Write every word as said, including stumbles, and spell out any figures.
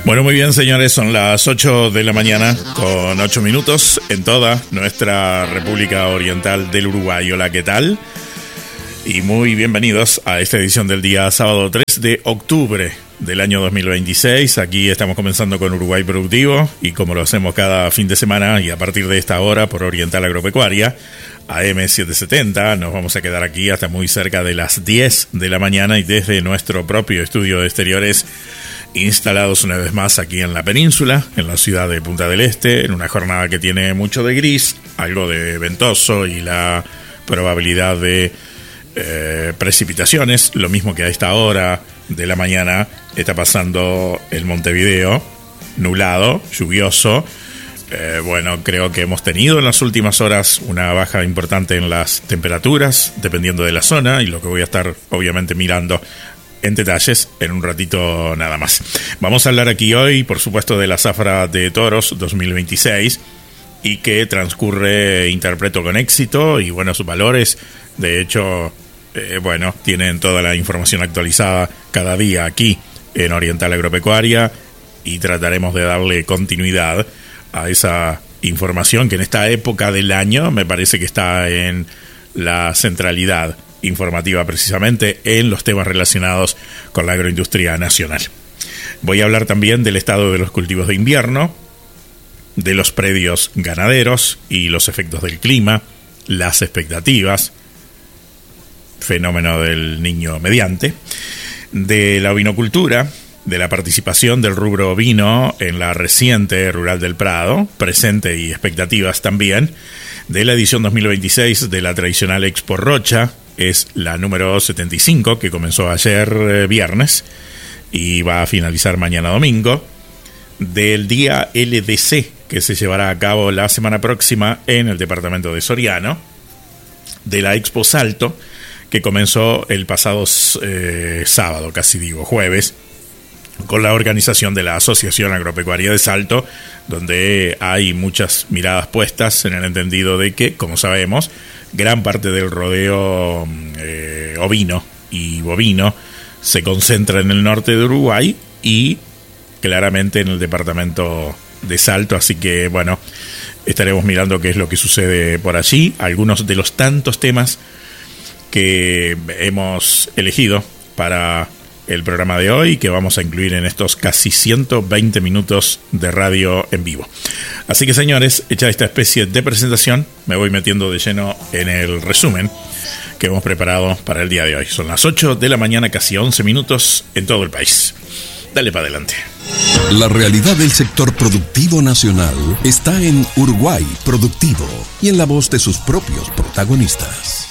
Bueno, muy bien, señores, son las ocho de la mañana con ocho minutos en toda nuestra República Oriental del Uruguay. Hola, ¿qué tal? Y muy bienvenidos a esta edición del día sábado tres de octubre del año dos mil veintiséis. Aquí estamos comenzando con Uruguay Productivo y como lo hacemos cada fin de semana y a partir de esta hora por Oriental Agropecuaria, A M setecientos setenta, nos vamos a quedar aquí hasta muy cerca de las diez de la mañana y desde nuestro propio estudio de exteriores instalados una vez más aquí en la península, en la ciudad de Punta del Este, en una jornada que tiene mucho de gris, algo de ventoso y la probabilidad de eh, precipitaciones, lo mismo que a esta hora de la mañana está pasando el Montevideo, nublado, lluvioso. Eh, bueno, creo que hemos tenido en las últimas horas una baja importante en las temperaturas, dependiendo de la zona, y lo que voy a estar obviamente mirando en detalles en un ratito nada más. Vamos a hablar aquí hoy, por supuesto, de la Zafra de Toros dos mil veintiséis y que transcurre, interpreto, con éxito y buenos valores. De hecho, eh, bueno, tienen toda la información actualizada cada día aquí en Oriental Agropecuaria y trataremos de darle continuidad a esa información que en esta época del año me parece que está en la centralidad informativa precisamente en los temas relacionados con la agroindustria nacional. Voy a hablar también del estado de los cultivos de invierno, de los predios ganaderos y los efectos del clima, las expectativas, fenómeno del niño mediante, de la ovinocultura, de la participación del rubro ovino en la reciente Rural del Prado, presente y expectativas también, de la edición dos mil veintiséis de la tradicional Expo Rocha. Es la número setenta y cinco que comenzó ayer eh, viernes y va a finalizar mañana domingo. Del día L D C que se llevará a cabo la semana próxima en el departamento de Soriano. De la Expo Salto que comenzó el pasado eh, sábado, casi digo jueves, con la organización de la Asociación Agropecuaria de Salto, donde hay muchas miradas puestas en el entendido de que, como sabemos, gran parte del rodeo eh, ovino y bovino se concentra en el norte de Uruguay y claramente en el departamento de Salto, así que bueno, estaremos mirando qué es lo que sucede por allí, algunos de los tantos temas que hemos elegido para el programa de hoy que vamos a incluir en estos casi ciento veinte minutos de radio en vivo. Así que, señores, hecha esta especie de presentación, me voy metiendo de lleno en el resumen que hemos preparado para el día de hoy. Son las ocho de la mañana, casi once minutos en todo el país. Dale para adelante. La realidad del sector productivo nacional está en Uruguay Productivo y en la voz de sus propios protagonistas.